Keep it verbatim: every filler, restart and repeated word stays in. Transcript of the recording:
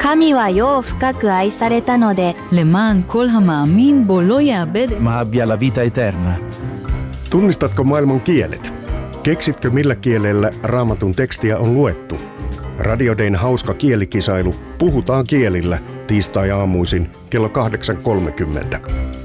神は世を深く愛されたので למען כל המאמין bו לא יאבד. Ma abbia la vita eterna. Tunnistatko maailman kielet? Keksitkö millä kielellä Raamatun tekstiä on luettu? Radio Dayn hauska kielikisailu Puhutaan kielillä tiistai-aamuisin kello kahdeksan kolmekymmentä.